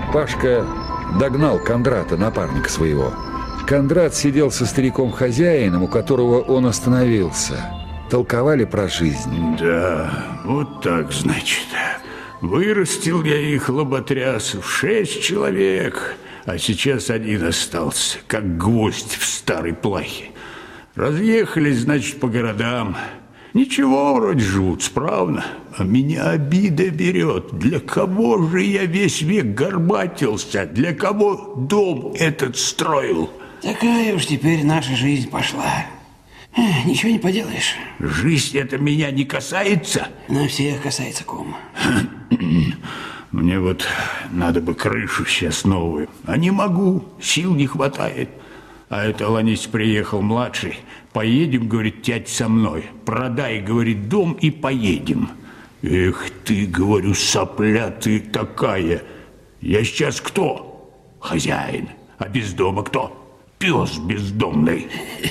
Пашка догнал Кондрата, напарника своего. Кондрат сидел со стариком-хозяином, у которого он остановился. Толковали про жизнь. Да, вот так, значит. Вырастил я их, лоботрясов, 6 человек, а сейчас один остался, как гвоздь в старой плахе. Разъехались, значит, по городам. Ничего, вроде живут справно, а меня обида берет. Для кого же я весь век горбатился? Для кого дом этот строил? Такая уж теперь наша жизнь пошла. Ничего не поделаешь. Жизнь это меня не касается? На всех касается, кум. Мне вот надо бы крышу сейчас новую. А не могу, сил не хватает. А это Ланись приехал младший. Поедем, говорит, тять со мной. Продай, говорит, дом и поедем. Эх ты, говорю, сопля ты такая. Я сейчас кто? Хозяин. А без дома кто? Пес бездомный.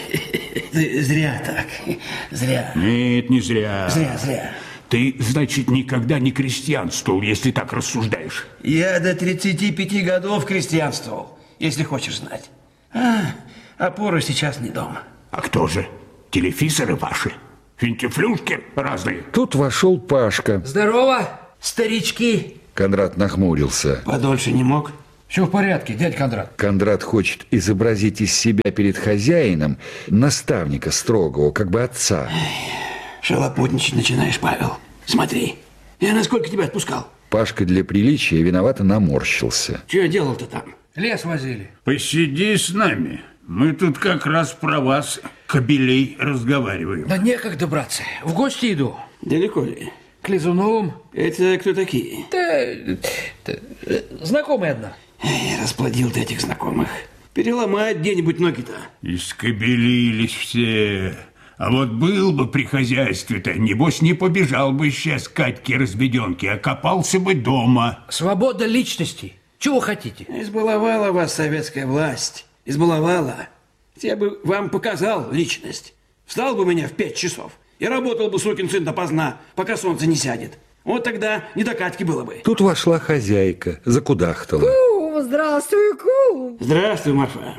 Ты зря так, зря. Нет, не зря. Зря. Ты, значит, никогда не крестьянствовал, если так рассуждаешь. Я до 35 годов крестьянствовал, если хочешь знать. Опора сейчас не дома. А кто же? Телефисеры ваши? Финтифлюшки разные? Тут вошел Пашка. Здорово, старички. Кондрат нахмурился. Подольше не мог? Все в порядке, дядя Кондрат. Кондрат хочет изобразить из себя перед хозяином наставника строгого, как бы отца. Шалопутничать начинаешь, Павел. Смотри, я насколько тебя отпускал? Пашка для приличия виновато наморщился. Что делал-то там? Лес возили. Посиди с нами. Мы тут как раз про вас, кобелей, разговариваем. Да некогда, братцы. В гости иду. Далеко ли? К Лизуновым. Это кто такие? Да, знакомые одна. Расплодил ты этих знакомых. Переломать где-нибудь ноги-то. Искобелились все. А вот был бы при хозяйстве-то, небось не побежал бы сейчас к Катьке-разведенке, а копался бы дома. Свобода личности. Чего хотите? Избаловала вас советская власть. Избаловала. Я бы вам показал личность. Встал бы меня в 5 часов и работал бы, сукин сын, допоздна, пока солнце не сядет. Вот тогда не до Катьки было бы. Тут вошла хозяйка, закудахтала. Здравствуй, кум. Здравствуй, Марфа.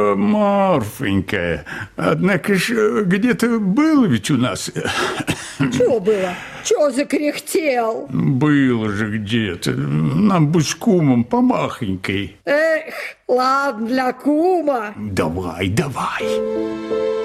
Марфенька, однако ж где-то был ведь у нас. Чего было? Чего закряхтел? Было же где-то. Нам бы с кумом помахонькой. Эх, ладно, для кума. Давай.